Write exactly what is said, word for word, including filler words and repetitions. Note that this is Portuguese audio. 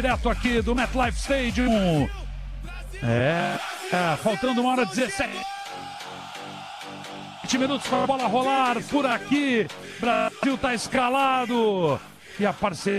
direto aqui do MetLife Stadium. É, é, faltando uma hora e dezessete minutos para a bola rolar por aqui. Brasil tá escalado. E a parceria